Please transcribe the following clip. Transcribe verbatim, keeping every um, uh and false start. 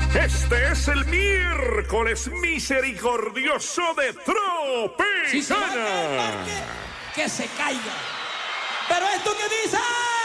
Este es el miércoles misericordioso de Tropicana. Si se va a caer, que se caiga. Pero esto que dice...